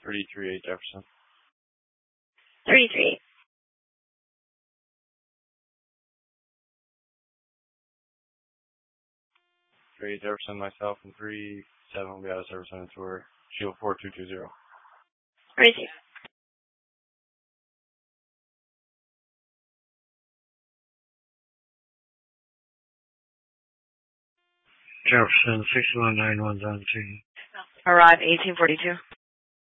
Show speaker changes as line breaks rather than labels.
338 Jefferson.
338.
Jefferson, myself, and 37 will be out of service on the tour. Shield 4220.
Receive.
Jefferson, 6191 on scene.
Arrive 1842.